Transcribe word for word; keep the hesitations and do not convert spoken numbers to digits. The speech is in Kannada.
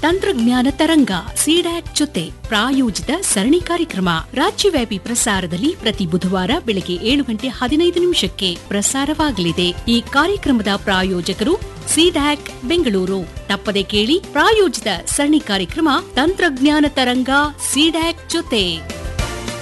ತಂತ್ರಜ್ಞಾನ ತರಂಗ ಸಿಡ್ಯಾಕ್ ಜೊತೆ ಪ್ರಾಯೋಜಿತ ಸರಣಿ ಕಾರ್ಯಕ್ರಮ ರಾಜ್ಯವ್ಯಾಪಿ ಪ್ರಸಾರದಲ್ಲಿ ಪ್ರತಿ ಬುಧವಾರ ಬೆಳಗ್ಗೆ ಏಳು ಗಂಟೆ ಹದಿನೈದು ನಿಮಿಷಕ್ಕೆ ಪ್ರಸಾರವಾಗಲಿದೆ. ಈ ಕಾರ್ಯಕ್ರಮದ ಪ್ರಾಯೋಜಕರು ಸಿಡ್ಯಾಕ್ ಬೆಂಗಳೂರು. ತಪ್ಪದೆ ಕೇಳಿ ಪ್ರಾಯೋಜಿತ ಸರಣಿ ಕಾರ್ಯಕ್ರಮ ತಂತ್ರಜ್ಞಾನ ತರಂಗ ಸಿಡ್ಯಾಕ್ ಜೊತೆ.